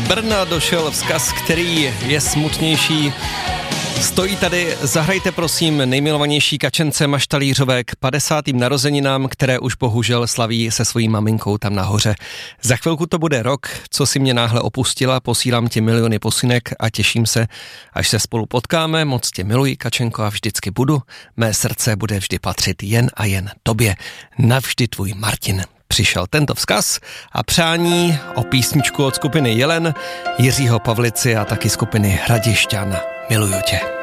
Brna došel vzkaz, který je smutnější. Stojí tady, zahrajte prosím nejmilovanější Kačence Maštalířové k 50. narozeninám, které už bohužel slaví se svojí maminkou tam nahoře. Za chvilku to bude rok, co si mě náhle opustila, posílám ti miliony posinek a těším se, až se spolu potkáme. Moc tě miluji, Kačenko, a vždycky budu. Mé srdce bude vždy patřit jen a jen tobě. Navždy tvůj Martin. Přišel tento vzkaz a přání o písničku od skupiny Jelen, Jiřího Pavlici a taky skupiny Hradišťan. Miluju tě.